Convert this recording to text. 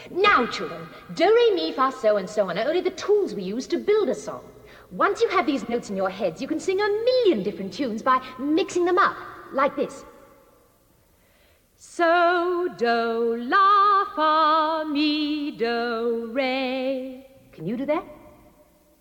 Now, children, do, re, mi, fa, so, and so on are only the tools we use to build a song. Once you have these notes in your heads, you can sing a million different tunes by mixing them up, like this. So, do, la, fa, mi, do, re. Can you do that?